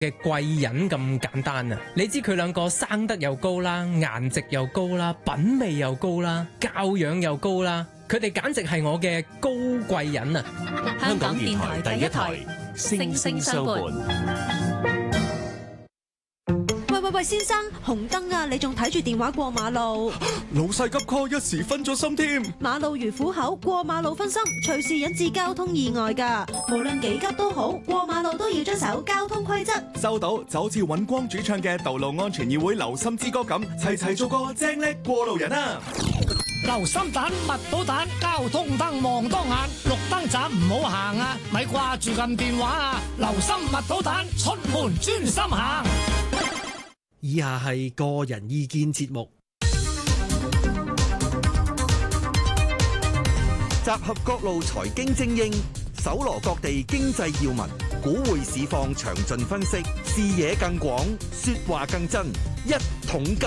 嘅貴人咁簡單啊！你知佢兩個生得又高啦，顏值又高啦，品味又高啦，教養又高啦，佢哋簡直係我嘅高貴人啊！ 香港電台第一台，星聲相伴。 喂，先生，紅燈啊，你仲睇住電話過馬路？ 老細急 call，一時分咗心添。 馬路如虎口，過馬路分心，隨時引致交通意外㗎。無論幾急都好，過馬路都要遵守交通規則。 收到，就好似尹光主唱嘅《道路安全議會留心之歌》咁，齊齊做個精叻過路人啊！ 留心蛋，密到蛋，交通燈望當眼，綠燈盞唔好行啊！咪掛住撳電話啊！留心密到蛋，出門專心行。 以下係個人意見節目， 集合各路財經精英，搜羅各地經濟要聞，股匯市況詳盡分析，視野更廣，說話更真，一桶金。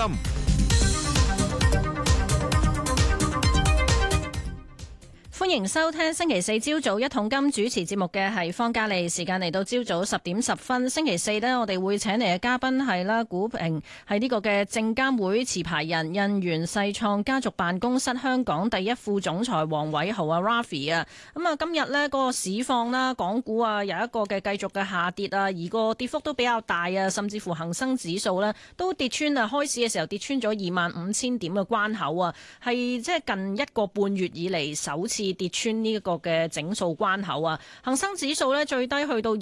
歡迎收聽星期四朝早一桶金，主持節目嘅係方嘉莉。時間嚟到朝早10:10，星期四呢，我哋會請嚟嘅嘉賓係啦，股評係呢個嘅證監會持牌人印源世創家族辦公室香港第一副總裁黃偉豪啊 Raffy 啊。咁啊，今日呢個市況啦，港股啊有一個嘅繼續嘅下跌啊，而個跌幅都比較大啊，甚至乎恒生指數呢都跌穿啊，開市嘅時候跌穿咗25,000點嘅關口啊，係即係近1個半月以嚟首次跌穿呢一個嘅整數關口啊！恒生指數呢最低去到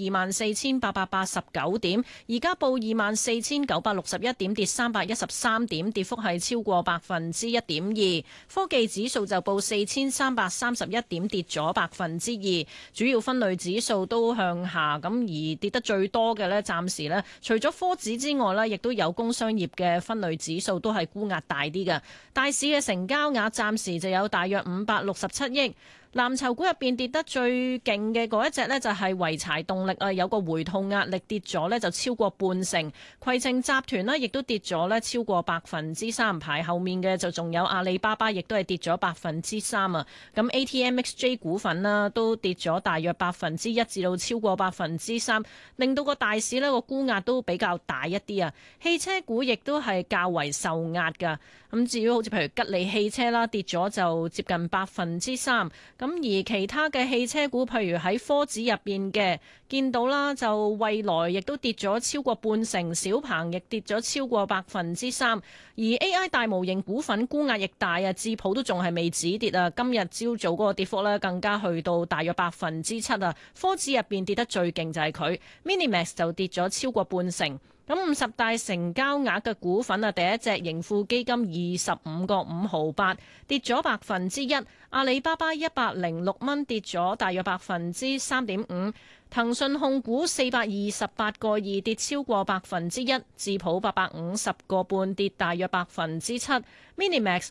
24,889點，而家報24,961點，跌313點，跌幅係超過1.2%。科技指數就報4,331點，跌咗2%。主要分類指數都向下，咁而跌得最多嘅呢，暫時呢除咗科指之外呢，亦都有工商業嘅分類指數都係沽壓大啲嘅。大市嘅成交額暫時就有大約567億。藍籌股入邊跌得最勁嘅嗰一隻呢，就係濰柴動力啊，有個回吐壓力跌咗呢，就超過半成。攜程集團呢，亦都跌咗呢，超過3%，排後面嘅就仲有阿里巴巴，亦都係跌咗3%啊。咁 ATMXJ 股份啦都跌咗大約1%至到超過3%，令到個大市呢個沽壓都比較大一啲啊。汽車股亦都係較為受壓㗎。咁至於好似譬如吉利汽車啦，跌咗就接近3%。咁而其他嘅汽車股，譬如喺科指入邊嘅，見到啦，就蔚來亦都跌咗超過半成，小鵬亦跌咗超過3%。而 AI 大模型股份沽壓亦大啊，智普都仲係未止跌啊。今日朝早嗰個跌幅呢，更加去到大約7%啊。科指入邊跌得最勁就係佢 Minimax 就跌咗超過半成。咁50大成交額嘅股份啊，第一隻盈富基金25.5毫8，跌咗1%。阿里巴巴106蚊，跌咗大約3.5%。騰訊控股428.2，跌超過1%。智普850.5，跌大約7%。Minimax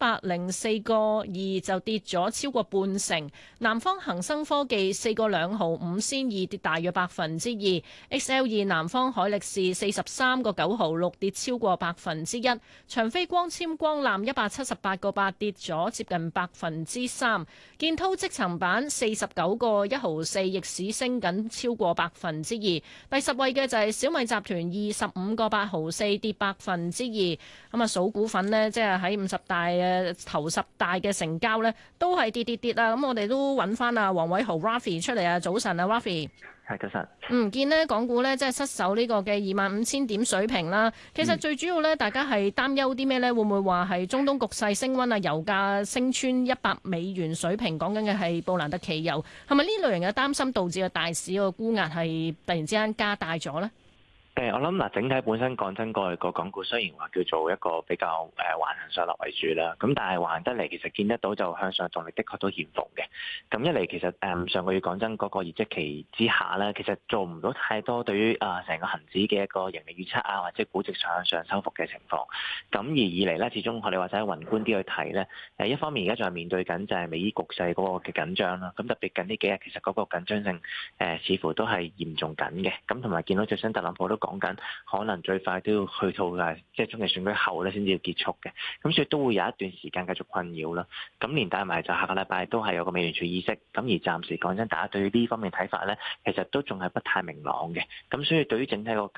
304.2，就跌咗超過半成。南方恒生科技4.2毫5仙2，跌大約2%。XL2 南方海力士43.9毫6，跌超過1%。長飛光纖光纜178.8，跌咗接近3%。建滔積層板49.1毫4，逆市升緊超過2%。第10位嘅就係小米集團25.8毫4，跌2%。咁啊數股份呢，即係喺50大嘅頭10大嘅成交呢，都係跌啊！咁我哋都揾翻啊黃偉豪 Raffy 出嚟啊！早晨啊 Raffy。 係早晨。 見呢港股呢，即係失守呢個嘅25,000點水平啦。其實最主要呢，大家係擔憂啲咩呢？會唔會話係中東局勢升溫啊？油價升穿$100水平，講緊嘅係布蘭特期油，係咪呢類型嘅擔心導致個大市個沽壓係突然之間加大咗呢？ 我諗嗱，整體本身講真，過去個港股雖然話叫做一個比較橫行上落為主啦，咁但係橫行得嚟，其實見得到就向上動力的確都欠奉嘅。咁一嚟其實上個月講真嗰個業績期之下咧，其實做唔到太多對於成個恒指嘅一個盈利預測啊，或者估值上修復嘅情況。咁而以嚟咧，始終我哋或者宏觀啲去睇咧，一方面而家仲係面對緊就係美伊局勢嗰個嘅緊張啦。咁特別近呢幾日其實嗰個緊張性似乎都係嚴重緊嘅。咁同埋見到最新特朗普都講緊可能最快都要去到即係中期選舉後咧先至要結束嘅，咁所以都會有一段時間繼續困擾啦。咁連帶埋就下個禮拜都係有個美聯儲議息，咁而暫時講真，大家對於呢方面睇法咧，其實都仲係不太明朗嘅。咁所以對於整體個